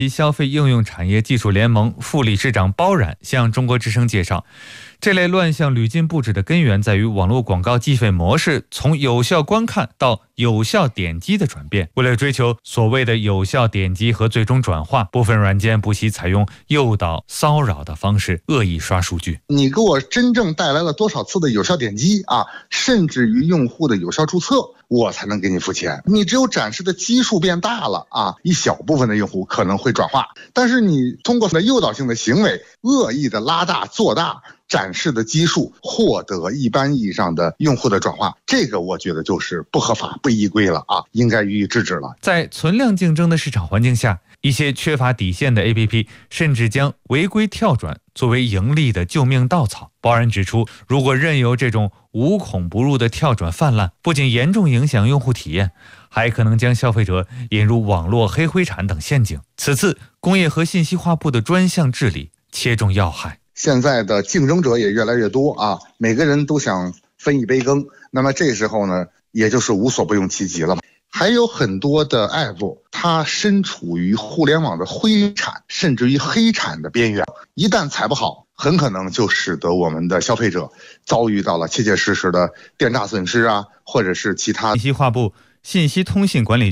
消费应用产业技术联盟副理事长包冉向中国之声介绍，这类乱象屡禁不止的根源在于网络广告计费模式从有效观看到有效点击的转变。为了追求所谓的有效点击和最终转化，部分软件不惜采用诱导、骚扰的方式恶意刷数据。 你给我真正带来了多少次的有效点击啊，甚至于用户的有效注册，我才能给你付钱。你只有展示的基数变大了啊，一小部分的用户可能会转化，但是你通过诱导性的行为，恶意的拉大做大展示的基数，获得一般意义上的用户的转化，这个我觉得就是不合法不依规了啊，应该予以制止了。 在存量竞争的市场环境下，一些缺乏底线的 APP 甚至将违规跳转作为盈利的救命稻草。包冉指出，如果任由这种无孔不入的跳转泛滥，不仅严重影响用户体验，还可能将消费者引入网络黑灰产等陷阱。此次工业和信息化部的专项治理切中要害。 现在的竞争者也越来越多啊，每个人都想分一杯羹，那么这时候呢，也就是无所不用其极了。还有很多的 app 它身处于互联网的灰产甚至于黑产的边缘，一旦踩不好，很可能就使得我们的消费者遭遇到了切切实实的电诈损失啊，或者是其他。 信息化部信息通信管理